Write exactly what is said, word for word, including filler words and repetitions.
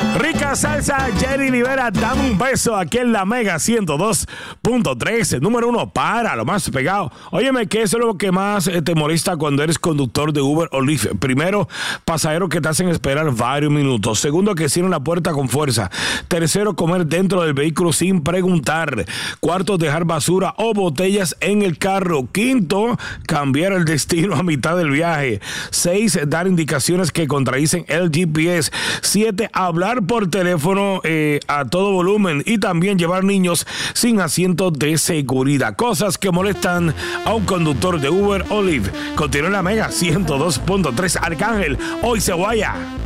Rica salsa, Jerry Rivera, dame un beso aquí en la Mega ciento dos punto tres, el número uno para lo más pegado. Óyeme, ¿qué es lo que más te molesta cuando eres conductor de Uber o Lyft? Primero, pasajeros que te hacen esperar varios minutos. Segundo, que cierran la puerta con fuerza. Tercero, comer dentro del vehículo sin preguntar. Cuarto, dejar basura o botellas en el carro. Quinto, cambiar el destino a mitad del viaje. Seis, dar indicaciones que contradicen el G P S. Siete, hablar por teléfono eh, a todo volumen y también llevar niños sin asiento de seguridad. Cosas que molestan a un conductor de Uber o Lyft. Continúa en la Mega ciento dos punto tres. Arcángel, hoy se vaya.